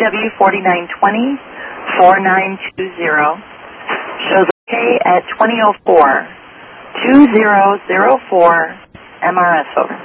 CW4920-4920. Shows okay at 2004. 2004 MRS, over.